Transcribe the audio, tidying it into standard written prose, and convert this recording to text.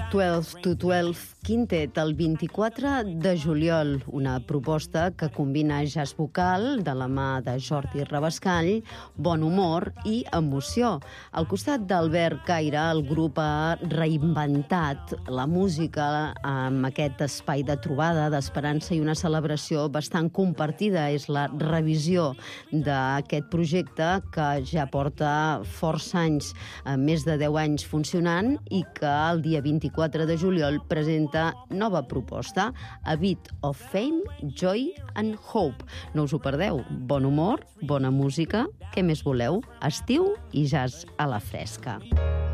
12 to 12 Quintet, el 24 de juliol, una proposta que combina jazz vocal de la mà de Jordi Rabascall, bon humor i emoció. Al costat d'Albert Caire, el grup ha reinventat la música amb aquest espai de trobada, d'esperança i una celebració bastant compartida. És la revisió d'aquest projecte que ja porta força anys, més de 10 anys funcionant, i que el dia 24 de juliol presenta nova proposta, A Bit of Fame, Joy and Hope. No us ho perdeu. Bon humor, bona música, què més voleu? Estiu i jazz a la fresca.